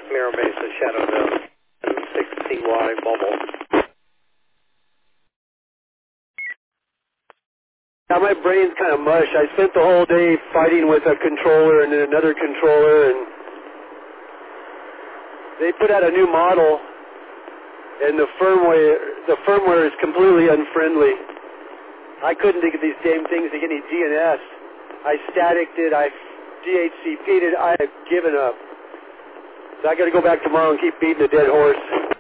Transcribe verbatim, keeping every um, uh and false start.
Mirror Mesa, Shadowville, six C Y, mobile. Now my brain's kind of mush. I spent the whole day fighting with a controller and then another controller, and they put out a new model, and the firmware the firmware is completely unfriendly. I couldn't think of these damn things to get any D N S. I staticked it, I D H C P'd it, I have given up. So I got to go back tomorrow and keep beating a dead horse.